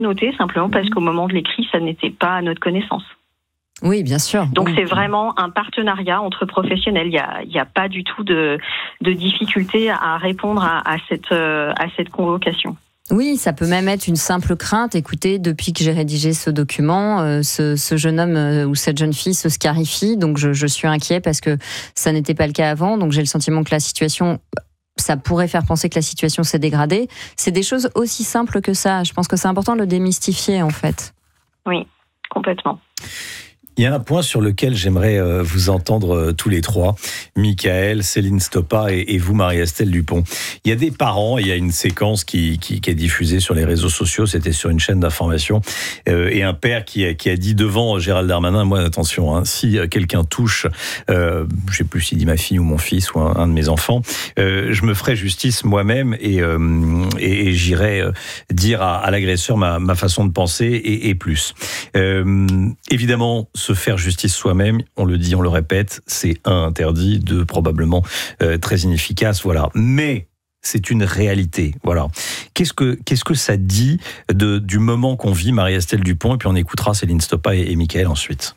noté simplement parce qu'au moment de l'écrit, ça n'était pas à notre connaissance. Oui, bien sûr. Donc c'est vraiment un partenariat entre professionnels. Il y a pas du tout de difficulté à répondre à cette convocation. Oui, ça peut même être une simple crainte. Écoutez, depuis que j'ai rédigé ce document, ce jeune homme ou cette jeune fille se scarifie, donc je suis inquiet parce que ça n'était pas le cas avant. Donc j'ai le sentiment que la situation, ça pourrait faire penser que la situation s'est dégradée. C'est des choses aussi simples que ça. Je pense que c'est important de le démystifier, en fait. Oui, complètement. Il y a un point sur lequel j'aimerais vous entendre tous les trois, Michaël, Céline Stoppa et vous, Marie-Estelle Dupont. Il y a des parents, il y a une séquence qui est diffusée sur les réseaux sociaux, c'était sur une chaîne d'information, et un père qui a dit devant Gérald Darmanin, moi attention, hein, si quelqu'un touche, je sais plus s'il dit ma fille ou mon fils ou un de mes enfants, je me ferai justice moi-même et j'irai dire à l'agresseur ma façon de penser et plus. Évidemment, se faire justice soi-même, on le dit, on le répète, c'est interdit, deux, probablement très inefficace, voilà. Mais c'est une réalité, voilà. Qu'est-ce que ça dit du moment qu'on vit, Marie-Estelle Dupont, et puis on écoutera Céline Stoppa et Michaël ensuite.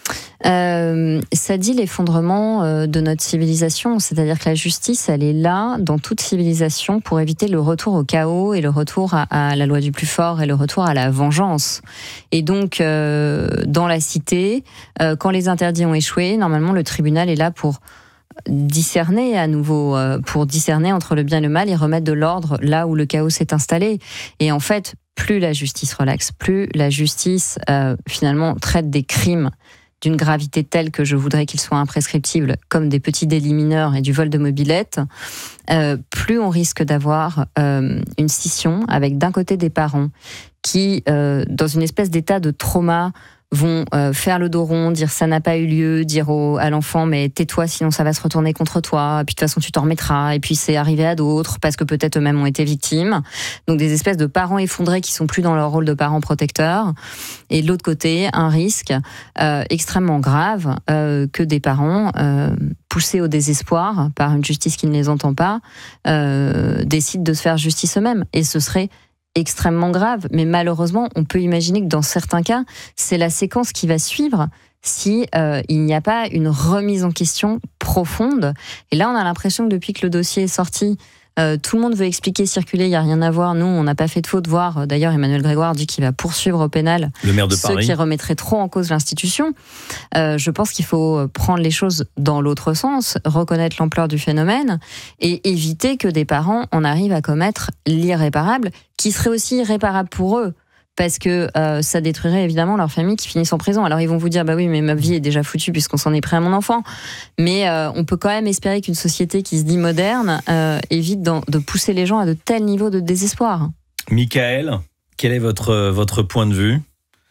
Ça dit l'effondrement de notre civilisation, c'est-à-dire que la justice, elle est là dans toute civilisation pour éviter le retour au chaos et le retour à la loi du plus fort et le retour à la vengeance. Et donc, dans la cité, quand les interdits ont échoué, normalement le tribunal est là pour discerner à nouveau, pour discerner entre le bien et le mal et remettre de l'ordre là où le chaos s'est installé. Et en fait, plus la justice relaxe, plus la justice finalement traite des crimes d'une gravité telle que je voudrais qu'ils soient imprescriptibles, comme des petits délits mineurs et du vol de mobylettes, plus on risque d'avoir une scission avec d'un côté des parents qui, dans une espèce d'état de trauma, vont faire le dos rond, dire ça n'a pas eu lieu, dire à l'enfant mais tais-toi sinon ça va se retourner contre toi, et puis de toute façon tu t'en remettras, et puis c'est arrivé à d'autres parce que peut-être eux-mêmes ont été victimes. Donc des espèces de parents effondrés qui sont plus dans leur rôle de parents protecteurs, et de l'autre côté un risque extrêmement grave que des parents poussés au désespoir par une justice qui ne les entend pas décident de se faire justice eux-mêmes, et ce serait extrêmement grave, mais malheureusement, on peut imaginer que dans certains cas, c'est la séquence qui va suivre si il n'y a pas une remise en question profonde. Et là, on a l'impression que depuis que le dossier est sorti, tout le monde veut expliquer, circuler, il n'y a rien à voir. Nous, on n'a pas fait de faute, voire d'ailleurs Emmanuel Grégoire dit qu'il va poursuivre au pénal le maire de ceux Paris qui remettraient trop en cause l'institution. Je pense qu'il faut prendre les choses dans l'autre sens, reconnaître l'ampleur du phénomène et éviter que des parents en arrivent à commettre l'irréparable, qui serait aussi irréparable pour eux. Parce que ça détruirait évidemment leur famille qui finissent en prison. Alors ils vont vous dire bah oui mais ma vie est déjà foutue puisqu'on s'en est pris à mon enfant. Mais on peut quand même espérer qu'une société qui se dit moderne évite de pousser les gens à de tels niveaux de désespoir. Michaël, quel est votre point de vue ?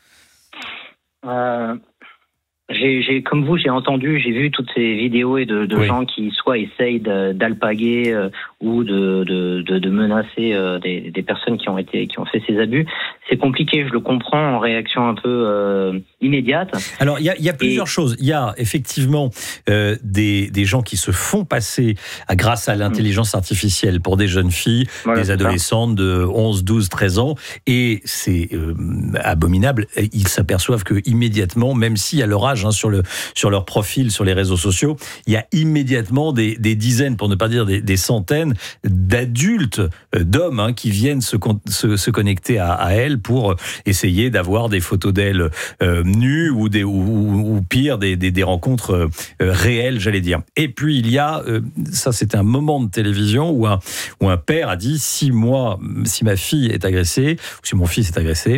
Comme vous, j'ai vu toutes ces vidéos et de oui. gens qui soit essayent d'alpaguer ou de menacer des personnes qui ont fait ces abus. C'est compliqué, je le comprends, en réaction un peu immédiate. Alors, il y a plusieurs choses. Il y a effectivement des gens qui se font passer grâce à l'intelligence artificielle pour des jeunes filles, voilà, des adolescentes de 11, 12, 13 ans, et c'est abominable. Ils s'aperçoivent que immédiatement, même si à leur âge, sur leur profil, sur les réseaux sociaux, il y a immédiatement des dizaines, pour ne pas dire des centaines d'adultes, d'hommes qui viennent se connecter à elles pour essayer d'avoir des photos d'elles nues ou pire, des rencontres réelles, j'allais dire. Et puis il y a, ça c'était un moment de télévision où un père a dit si ma fille est agressée, ou si mon fils est agressé,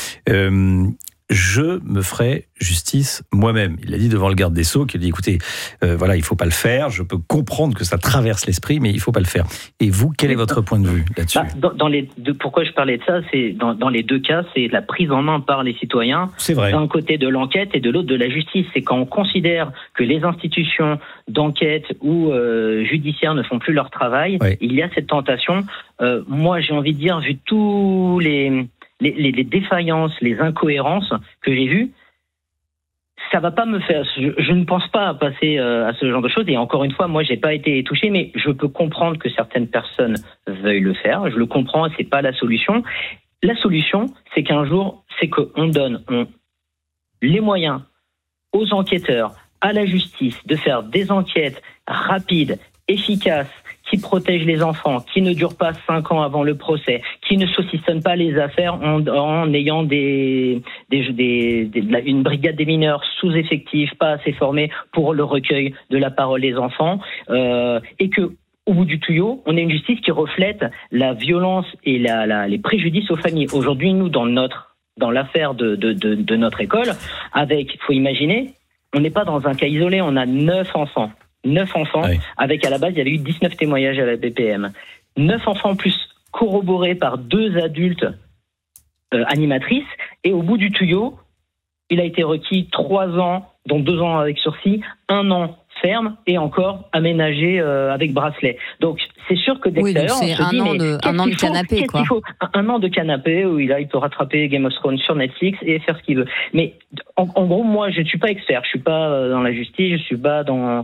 je me ferai justice moi-même. Il l'a dit devant le garde des Sceaux, qu'il dit écoutez, voilà, il faut pas le faire. Je peux comprendre que ça traverse l'esprit, mais il faut pas le faire. Et vous, quel est votre point de vue là-dessus ? Pourquoi je parlais de ça, c'est dans les deux cas, c'est la prise en main par les citoyens. C'est vrai. D'un côté de l'enquête et de l'autre de la justice. C'est quand on considère que les institutions d'enquête ou judiciaires ne font plus leur travail, oui. Il y a cette tentation. Moi, j'ai envie de dire, vu tous les défaillances, les incohérences que j'ai vues, ça va pas me faire. Je ne pense pas passer à ce genre de choses. Et encore une fois, moi, j'ai pas été touché, mais je peux comprendre que certaines personnes veuillent le faire. Je le comprends, c'est pas la solution. la solution, c'est qu'un jour, c'est qu'on donne les moyens aux enquêteurs, à la justice, de faire des enquêtes rapides, efficaces, qui protègent les enfants, qui ne durent pas 5 ans avant le procès, qui ne saucissonnent pas les affaires en ayant une brigade des mineurs sous-effectifs, pas assez formés pour le recueil de la parole des enfants, et que au bout du tuyau, on a une justice qui reflète la violence et les préjudices aux familles. Aujourd'hui, nous, dans l'affaire de notre école, faut imaginer, on n'est pas dans un cas isolé, on a 9 enfants. 9 enfants, oui. Avec à la base, il y avait eu 19 témoignages à la BPM. 9 enfants plus corroborés par 2 adultes animatrices. Et au bout du tuyau, il a été requis 3 ans, dont 2 ans avec sursis, 1 an ferme et encore aménagé avec bracelet. Donc c'est sûr que d'extérieur, oui, c'est un an de canapé, quoi. Un an de canapé où il peut rattraper Game of Thrones sur Netflix et faire ce qu'il veut. Mais en gros, moi, je ne suis pas expert. Je suis pas dans la justice. Je suis pas dans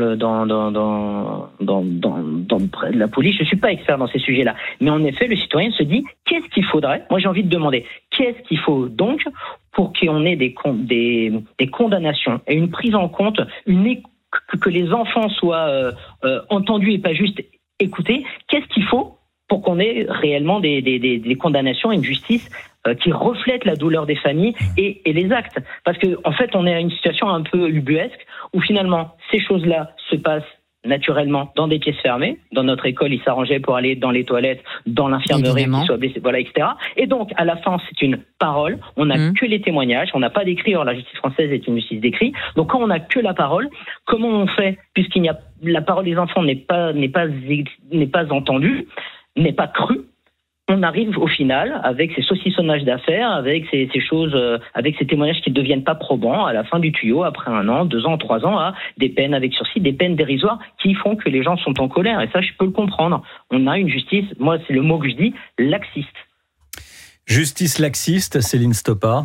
la police. Je suis pas expert dans ces sujets-là. Mais en effet, le citoyen se dit qu'est-ce qu'il faudrait. Moi, j'ai envie de demander qu'est-ce qu'il faut donc pour qu'on ait des condamnations et une prise en compte, que les enfants soient entendus et pas juste écoutés. Qu'est-ce qu'il faut pour qu'on ait réellement des condamnations et une justice qui reflète la douleur des familles et les actes? Parce que en fait, on est à une situation un peu ubuesque où finalement ces choses-là se passent naturellement dans des pièces fermées. Dans notre école, ils s'arrangeaient pour aller dans les toilettes, dans l'infirmerie, qu'ils soient blessés, voilà, etc. Et donc, à la fin, c'est une parole. On n'a que les témoignages. On n'a pas d'écrit. Or, la justice française est une justice d'écrit. Donc, quand on n'a que la parole, comment on fait, la parole des enfants n'est pas entendue, n'est pas crue? On arrive au final avec ces saucissonnages d'affaires, avec ces choses, avec ces témoignages qui ne deviennent pas probants à la fin du tuyau, après 1 an, 2 ans, 3 ans, à des peines avec sursis, des peines dérisoires qui font que les gens sont en colère. Et ça, je peux le comprendre. On a une justice, moi, c'est le mot que je dis, laxiste. Justice laxiste, Céline Stoppa.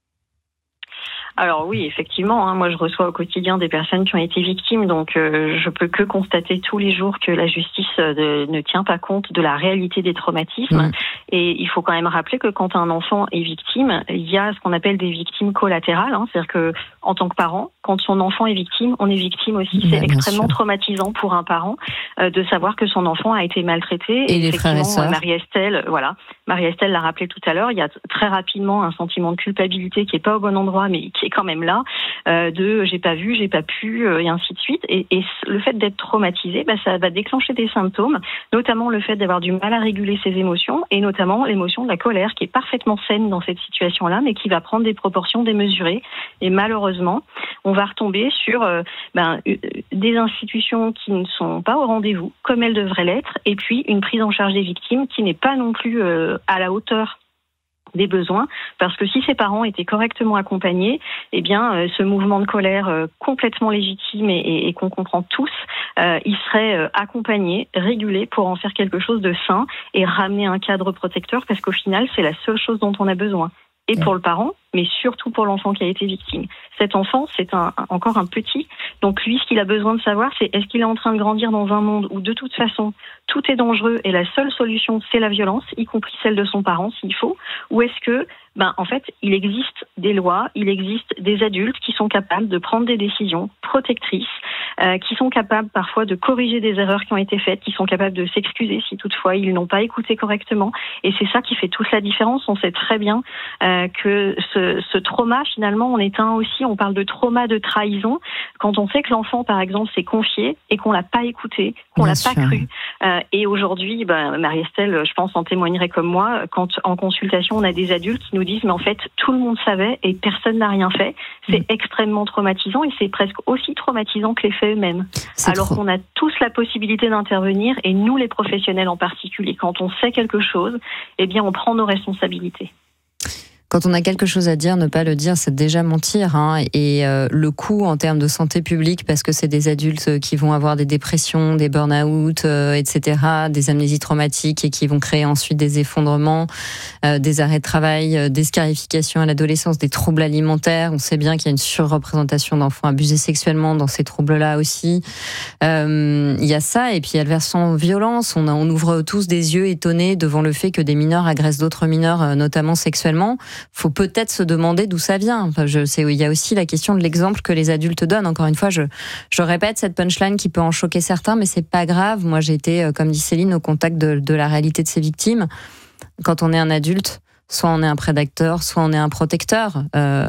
Alors oui, effectivement, moi je reçois au quotidien des personnes qui ont été victimes, donc je peux que constater tous les jours que la justice ne tient pas compte de la réalité des traumatismes. Et il faut quand même rappeler que quand un enfant est victime, il y a ce qu'on appelle des victimes collatérales, c'est-à-dire que en tant que parent, quand son enfant est victime, on est victime aussi. C'est extrêmement traumatisant pour un parent de savoir que son enfant a été maltraité. Et les frères et sœurs. Marie-Estelle l'a rappelé tout à l'heure, il y a très rapidement un sentiment de culpabilité qui est pas au bon endroit, mais qui est quand même là, de j'ai pas vu, j'ai pas pu, et ainsi de suite. Et le fait d'être traumatisé, ça va déclencher des symptômes, notamment le fait d'avoir du mal à réguler ses émotions, et notamment l'émotion de la colère, qui est parfaitement saine dans cette situation-là, mais qui va prendre des proportions démesurées. Et malheureusement, on va retomber sur des institutions qui ne sont pas au rendez-vous, comme elles devraient l'être, et puis une prise en charge des victimes qui n'est pas non plus à la hauteur des besoins, parce que si ces parents étaient correctement accompagnés, ce mouvement de colère complètement légitime et qu'on comprend tous, il serait accompagné, régulé pour en faire quelque chose de sain et ramener un cadre protecteur, parce qu'au final, c'est la seule chose dont on a besoin. Et pour le parent, mais surtout pour l'enfant qui a été victime. Cet enfant, c'est encore un petit. Donc lui, ce qu'il a besoin de savoir, c'est est-ce qu'il est en train de grandir dans un monde où de toute façon, tout est dangereux et la seule solution, c'est la violence, y compris celle de son parent, s'il faut, ou est-ce que, en fait, il existe des lois, il existe des adultes qui sont capables de prendre des décisions protectrices, qui sont capables parfois de corriger des erreurs qui ont été faites, qui sont capables de s'excuser si toutefois ils n'ont pas écouté correctement. Et c'est ça qui fait toute la différence. On sait très bien que ce trauma, finalement, on parle de trauma de trahison, quand on sait que l'enfant, par exemple, s'est confié et qu'on l'a pas écouté, qu'on l'a pas cru. Et aujourd'hui, Marie-Estelle, je pense, en témoignerait comme moi, quand en consultation, on a des adultes qui nous disent, mais en fait, tout le monde savait et personne n'a rien fait. C'est extrêmement traumatisant et c'est presque aussi traumatisant que les faits eux-mêmes. Alors qu'on a tous la possibilité d'intervenir, et nous, les professionnels en particulier, quand on sait quelque chose, on prend nos responsabilités. Quand on a quelque chose à dire, ne pas le dire, c'est déjà mentir. Et le coût en termes de santé publique, parce que c'est des adultes qui vont avoir des dépressions, des burn-out, etc., des amnésies traumatiques et qui vont créer ensuite des effondrements, des arrêts de travail, des scarifications à l'adolescence, des troubles alimentaires. On sait bien qu'il y a une surreprésentation d'enfants abusés sexuellement dans ces troubles-là aussi. Il y a ça, et puis il y a le versant violence. On ouvre tous des yeux étonnés devant le fait que des mineurs agressent d'autres mineurs, notamment sexuellement. Faut peut-être se demander d'où ça vient. Il y a aussi la question de l'exemple que les adultes donnent. Encore une fois, je répète cette punchline qui peut en choquer certains, mais c'est pas grave. Moi, j'ai été, comme dit Céline, au contact de la réalité de ces victimes. Quand on est un adulte, soit on est un prédateur, soit on est un protecteur.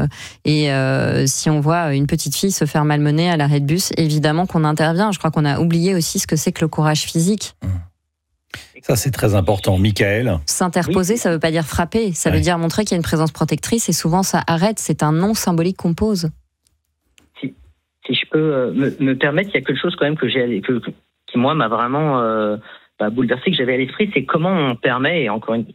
Si on voit une petite fille se faire malmener à l'arrêt de bus, évidemment qu'on intervient. Je crois qu'on a oublié aussi ce que c'est que le courage physique. Ça, c'est très important. Michaël ? S'interposer, ça ne veut pas dire frapper. Ça veut dire montrer qu'il y a une présence protectrice, et souvent ça arrête. C'est un nom symbolique qu'on pose. Si je peux me permettre, il y a quelque chose quand même qui moi m'a vraiment bouleversé, que j'avais à l'esprit, c'est comment on permet,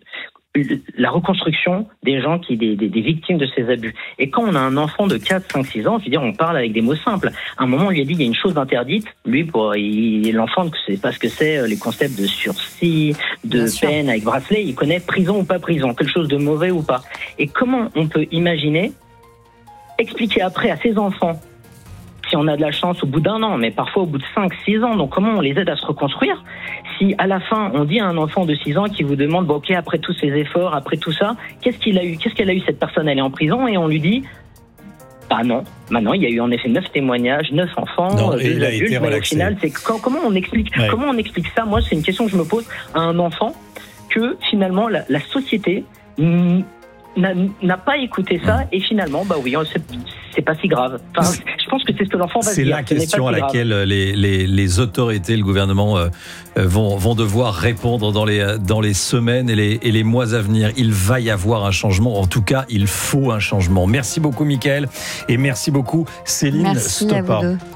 la reconstruction des gens des victimes de ces abus. Et quand on a un enfant de 4, 5, 6 ans, je veux dire, on parle avec des mots simples. À un moment, on lui a dit, il y a une chose interdite. Lui, l'enfant ne sait pas ce que c'est, les concepts de sursis, de peine avec bracelet. Il connaît prison ou pas prison, quelque chose de mauvais ou pas. Et comment on peut imaginer expliquer après à ses enfants, si on a de la chance, au bout d'1 an, mais parfois au bout de 5, 6 ans, donc comment on les aide à se reconstruire? Si à la fin, on dit à un enfant de 6 ans qui vous demande, ok, après tous ces efforts, après tout ça, qu'est-ce qu'elle a eu cette personne? Elle est en prison, et on lui dit, non. Maintenant, il y a eu en effet 9 témoignages, 9 enfants, 2 adultes, mais au final, comment on explique ça? Moi, c'est une question que je me pose à un enfant, que finalement, la société n'a pas écouté ça, et finalement, c'est pas si grave. Enfin, je pense que c'est ce que l'enfant va se dire. C'est la question à laquelle les autorités, le gouvernement vont devoir répondre dans les semaines et les mois à venir. Il va y avoir un changement. En tout cas, il faut un changement. Merci beaucoup, Michaël, et merci beaucoup, Céline Stoppa. Merci à vous deux.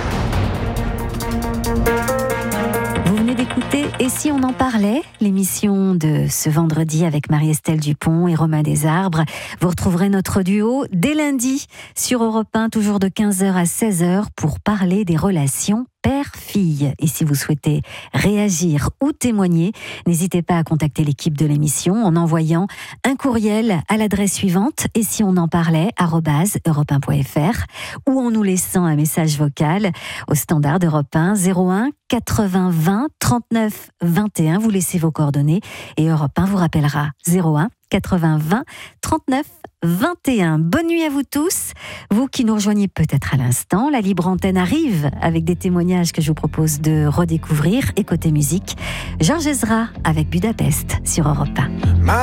Écoutez, et si on en parlait, l'émission de ce vendredi avec Marie-Estelle Dupont et Romain Desarbres. Vous retrouverez notre duo dès lundi sur Europe 1, toujours de 15h à 16h, pour parler des relations père-fille. Et si vous souhaitez réagir ou témoigner, n'hésitez pas à contacter l'équipe de l'émission en envoyant un courriel à l'adresse suivante, et si on en parlait, @europe1.fr, ou en nous laissant un message vocal au standard d'Europe 1 01 80 20 39 21. Vous laissez vos coordonnées et Europe 1 vous rappellera 01 80 20 39 21. Bonne nuit à vous tous. Vous qui nous rejoignez peut-être à l'instant, la libre antenne arrive avec des témoignages que je vous propose de redécouvrir. Et côté musique, Georges Ezra avec Budapest sur Europe 1.